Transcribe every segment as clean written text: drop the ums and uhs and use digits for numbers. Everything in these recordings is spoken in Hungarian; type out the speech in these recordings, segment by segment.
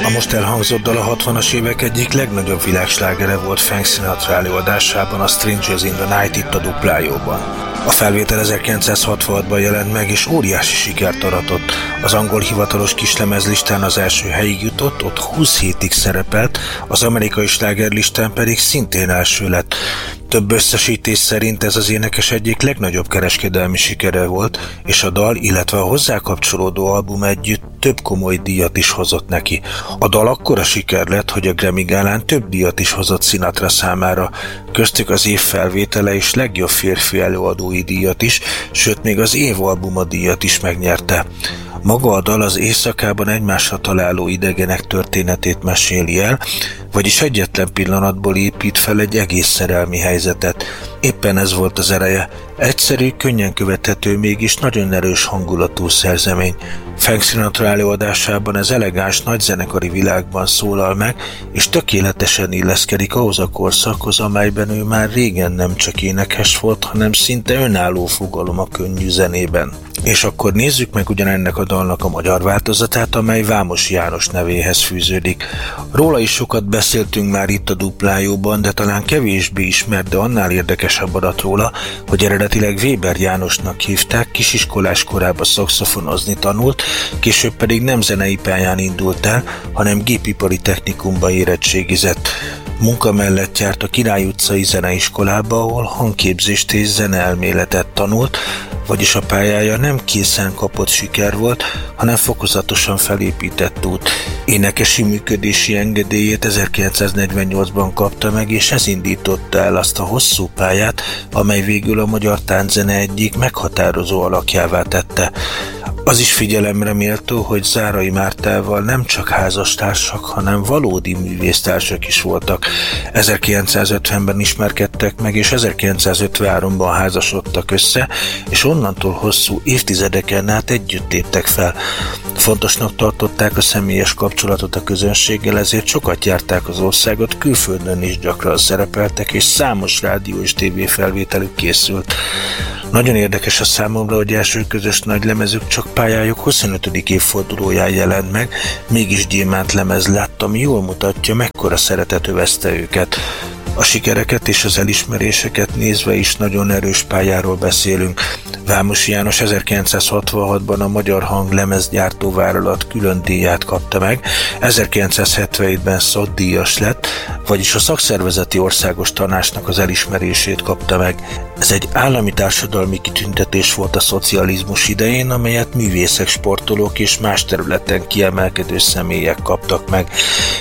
A most elhangzott dal a 60-as évek egyik legnagyobb világslágere volt Frank Sinatra előadásában, a Strangers in the Night itt a Duplájóban. A felvétel 1966-ban jelent meg, és óriási sikert aratott. Az angol hivatalos kislemezlistán az első helyig jutott, ott 20 hétig szerepelt, az amerikai slágerlistán pedig szintén első lett. Több összesítés szerint ez az énekes egyik legnagyobb kereskedelmi sikere volt, és a dal, illetve a hozzá kapcsolódó album együtt több komoly díjat is hozott neki. A dal akkora siker lett, hogy a Grammy gálán több díjat is hozott Sinatra számára, köztük az év felvétele és legjobb férfi előadói díjat is, sőt még az év albuma díjat is megnyerte. Maga a dal az éjszakában egymásra találó idegenek történetét meséli el, vagyis egyetlen pillanatból épít fel egy egész szerelmi helyzetet. Éppen ez volt az ereje. Egyszerű, könnyen követhető, mégis nagyon erős hangulatú szerzemény. Frank Sinatra előadásában ez elegáns nagyzenekari világban szólal meg, és tökéletesen illeszkedik ahhoz a korszakhoz, amelyben ő már régen nem csak énekes volt, hanem szinte önálló fogalom a könnyű zenében. És akkor nézzük meg ugyanennek a dalnak a magyar változatát, amely Vámos János nevéhez fűződik. Róla is sokat beszéltünk már itt a Duplájóban, de talán kevésbé ismert, de annál érdekesebb adat róla, hogy eredetileg Weber Jánosnak hívták, kisiskolás korában szaxofonozni tanult, később pedig nem zenei pályán indult el, hanem gépipari technikumba érettségizett. Munka mellett járt a Király utcai zeneiskolába, ahol hangképzést és zeneelméletet tanult, vagyis a pályája nem készen kapott siker volt, hanem fokozatosan felépített út. Énekesi működési engedélyét 1948-ban kapta meg, és ez indította el azt a hosszú pályát, amely végül a magyar tánczene egyik meghatározó alakjává tette. Az is figyelemre méltó, hogy Zárai Mártával nem csak házastársak, hanem valódi művésztársak is voltak. 1950-ben ismerkedtek meg, és 1953-ban házasodtak össze, és onnantól hosszú évtizedeken át együtt téptek fel. Fontosnak tartották a személyes kapcsolatot a közönséggel, ezért sokat járták az országot, külföldön is gyakran szerepeltek, és számos rádió és tévéfelvételük készült. Nagyon érdekes a számomra, hogy első közös nagylemezük csak pályájuk 25. évfordulóján jelent meg, mégis gyémántlemez lett, ami jól mutatja, mekkora szeretet övezte őket. A sikereket és az elismeréseket nézve is nagyon erős pályáról beszélünk. Vámos János 1966-ban a Magyar Hang lemezgyártóvállalat külön díját kapta meg, 1977-ben szakdíjas lett, vagyis a Szakszervezeti Országos Tanácsnak az elismerését kapta meg. Ez egy állami társadalmi kitüntetés volt a szocializmus idején, amelyet művészek, sportolók és más területen kiemelkedő személyek kaptak meg.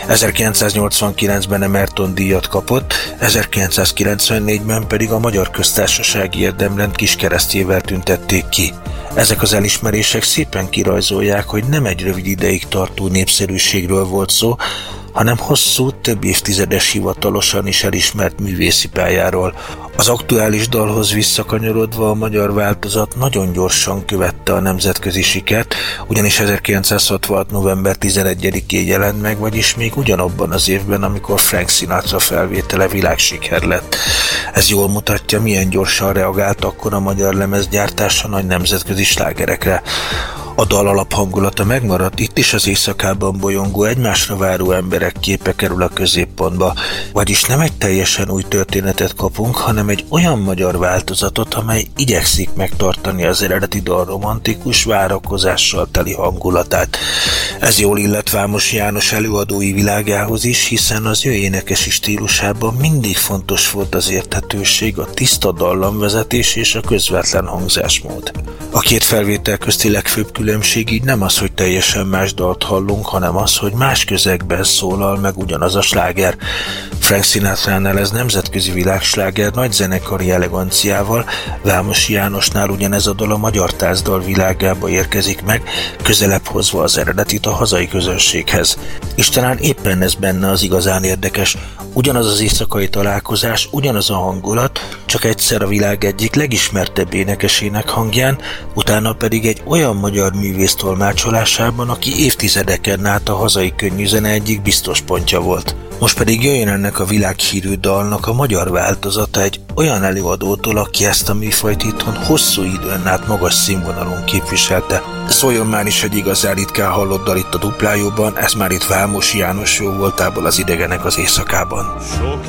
1989-ben Emerton díjat kapott, 1994-ben pedig a Magyar Köztársasági Érdemrend kiskeresztjével tüntették ki. Ezek az elismerések szépen kirajzolják, hogy nem egy rövid ideig tartó népszerűségről volt szó, hanem hosszú, több évtizedes hivatalosan is elismert művészi pályáról. Az aktuális dalhoz visszakanyarodva a magyar változat nagyon gyorsan követte a nemzetközi sikert, ugyanis 1966. november 11-én jelent meg, vagyis még ugyanabban az évben, amikor Frank Sinatra felvétele világsiker lett. Ez jól mutatja, milyen gyorsan reagált akkor a magyar lemezgyártás a nagy nemzetközi slágerekre. A dal alaphangulata megmaradt, itt is az éjszakában bolyongó, egymásra váró emberek képe kerül a középpontba, vagyis nem egy teljesen új történetet kapunk, hanem egy olyan magyar változatot, amely igyekszik megtartani az eredeti dal romantikus, várakozással teli hangulatát. Ez jól illet Vámos János előadói világához is, hiszen az ő énekesi stílusában mindig fontos volt az érthetőség, a tiszta dallamvezetés és a közvetlen hangzásmód. A két felvétel közti legfőbb különbség így nem az, hogy teljesen más dalt hallunk, hanem az, hogy más közegben szólal meg ugyanaz a sláger. Frank Sinatránál ez nemzetközi világsláger nagy zenekari eleganciával, Vámos Jánosnál ugyanez a dal a magyar tánzdal világába érkezik meg, közelebb hozva az eredetit a hazai közönséghez. És talán éppen ez benne az igazán érdekes. Ugyanaz az éjszakai találkozás, ugyanaz a hangulat, csak egyszer a világ egyik legismertebb énekesének hangján, utána pedig egy olyan magyar művész tolmácsolásában, aki évtizedeken át a hazai könnyűzene egyik biztos pontja volt. Most pedig jöjjön ennek a világhírű dalnak a magyar változata egy olyan előadótól, aki ezt a műfajt itthon hosszú időn át magas színvonalon képviselte. Szóljon már is egy igazán ritkán hallott dal itt a Duplájóban, ez már itt Vámosi János jó voltából, az Idegenek az éjszakában. Sok